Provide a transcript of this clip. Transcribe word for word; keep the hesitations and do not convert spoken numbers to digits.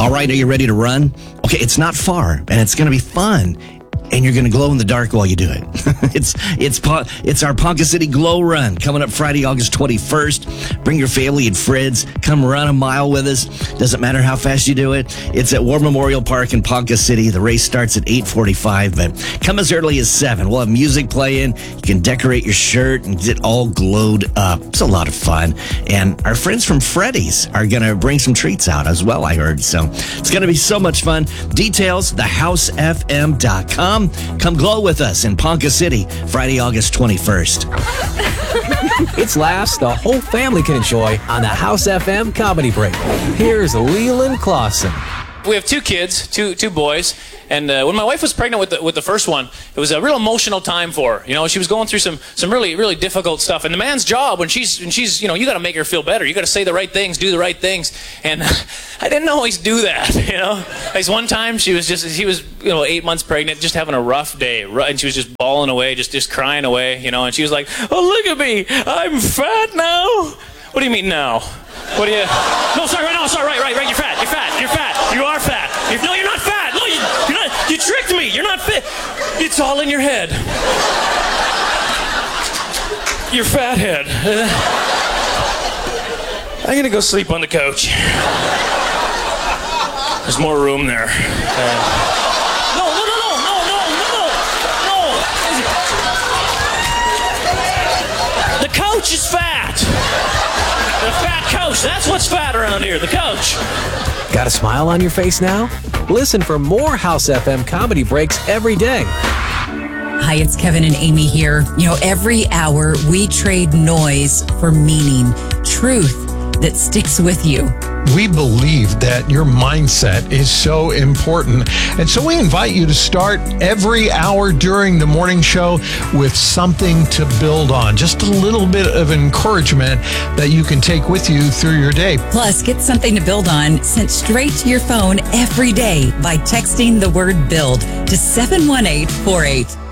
All right, are you ready to run? Okay, it's not far, and it's going to be fun. And you're going to glow in the dark while you do it. it's it's it's our Ponca City Glow Run coming up Friday, August twenty-first. Bring your family and friends. Come run a mile with us. Doesn't matter how fast you do it. It's at War Memorial Park in Ponca City. The race starts at eight forty-five, but come as early as seven. We'll have music playing. You can decorate your shirt and get all glowed up. It's a lot of fun. And our friends from Freddy's are going to bring some treats out as well, I heard. So it's going to be so much fun. Details, the house f m dot com. Come glow with us in Ponca City, Friday, August twenty-first. It's laughs the whole family can enjoy on the House F M Comedy Break. Here's Leland Clausen. We have two kids, two two boys, and uh, when my wife was pregnant with the, with the first one, it was a real emotional time for her. You know, she was going through some some really really difficult stuff. And the man's job when she's when she's you know you got to make her feel better. You got to say the right things, do the right things. And I didn't always do that. You know, like one time she was just she was you know eight months pregnant, just having a rough day, and she was just bawling away, just just crying away. You know, and she was like, "Oh, look at me, I'm fat now." What do you mean now? What do you? No, sorry, right, no, sorry, right, right, right. You're fat. You're fat. You're fat. You are fat. You're, no, you're not fat. No, you, you're not. You tricked me. You're not fit. It's all in your head. You're fat head. Uh, I'm gonna go sleep on the couch. There's more room there. Uh, no, no, no, no, no, no, no. The couch is fat. The fat couch. That's what's fat around here. The couch. Got a smile on your face now? Listen for more House F M Comedy Breaks every day. Hi, it's Kevin and Amy here. You know, every hour we trade noise for meaning, truth that sticks with you. We believe that your mindset is so important. And so we invite you to start every hour during the morning show with something to build on. Just a little bit of encouragement that you can take with you through your day. Plus, get something to build on sent straight to your phone every day by texting the word BUILD to seven one eight four eight.